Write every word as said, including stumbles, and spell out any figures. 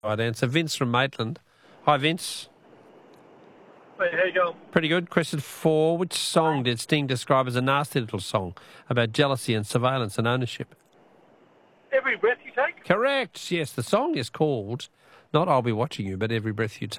Right answer. Vince from Maitland. Hi, Vince. Hey, how you going? Pretty good. Question four. Which song did Sting describe as a nasty little song about jealousy and surveillance and ownership? Every breath you take? Correct. Yes, the song is called not I'll Be Watching You, but Every Breath You Take.